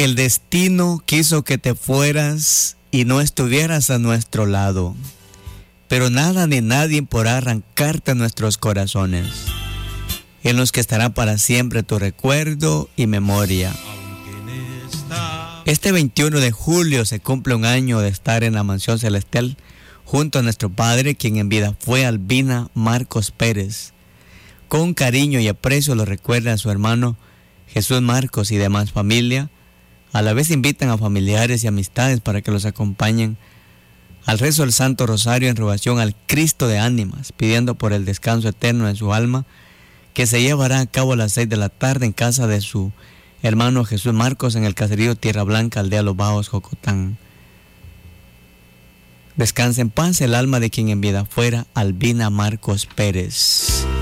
El destino quiso que te fueras y no estuvieras a nuestro lado, pero nada ni nadie podrá arrancarte a nuestros corazones, en los que estará para siempre tu recuerdo y memoria. Este 21 de julio se cumple un año de estar en la mansión celestial junto a nuestro padre, quien en vida fue Albina Marcos Pérez. Con cariño y aprecio lo recuerda a su hermano Jesús Marcos y demás familia. A la vez invitan a familiares y amistades para que los acompañen al rezo del Santo Rosario en rogación al Cristo de ánimas, pidiendo por el descanso eterno de su alma, que se llevará a cabo a las 6 de la tarde en casa de su hermano Jesús Marcos en el caserío Tierra Blanca, aldea Los Bajos, Jocotán. Descanse en paz el alma de quien en vida fuera Albina Marcos Pérez.